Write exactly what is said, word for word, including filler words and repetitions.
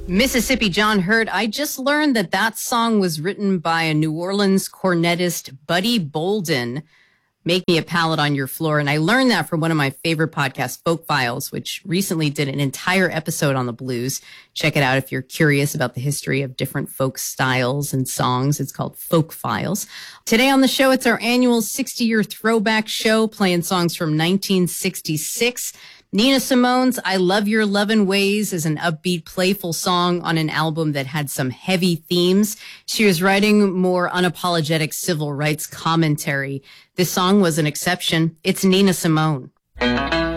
Mississippi John Hurt. I just learned that that song was written by a New Orleans cornetist, Buddy Bolden. Make Me a Pallet on Your Floor. And I learned that from one of my favorite podcasts, Folk Files, which recently did an entire episode on the blues. Check it out if you're curious about the history of different folk styles and songs. It's called Folk Files. Today on the show, it's our annual sixty-year throwback show, playing songs from nineteen sixty-six. Nina Simone's I Love Your Lovin' Ways is an upbeat, playful song on an album that had some heavy themes. She was writing more unapologetic civil rights commentary. This song was an exception. It's Nina Simone.